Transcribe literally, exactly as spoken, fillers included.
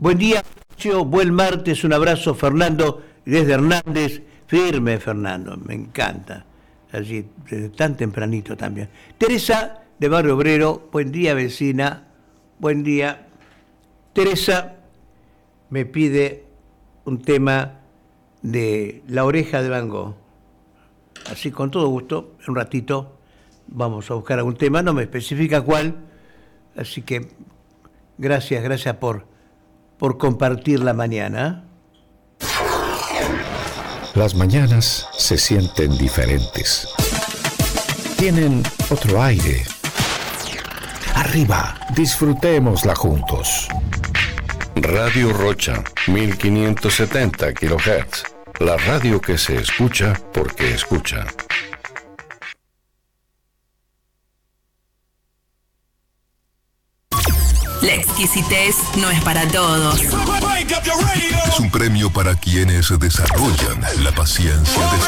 Buen día, buen martes, un abrazo, Fernando, desde Hernández. Firme, Fernando, me encanta. Allí, desde tan tempranito también. Teresa, de Barrio Obrero, buen día, vecina. Buen día. Teresa me pide un tema de La Oreja de Van Gogh. Así, con todo gusto, en un ratito vamos a buscar algún tema, no me especifica cuál, así que gracias, gracias por, por compartir la mañana. Las mañanas se sienten diferentes. Tienen otro aire. Arriba, disfrutémosla juntos. Radio Rocha, mil quinientos setenta kilohertz. La radio que se escucha porque escucha. La exquisitez no es para todos. Es un premio para quienes desarrollan la paciencia de